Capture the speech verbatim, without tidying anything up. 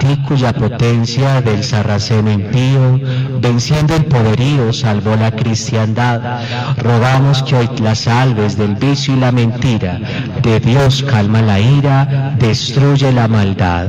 ti cuya potencia del sarraceno impío, venciendo el poderío, salvó la cristiandad, rogamos que hoy la salves del vicio y la mentira, de Dios calma la ira, destruye la maldad.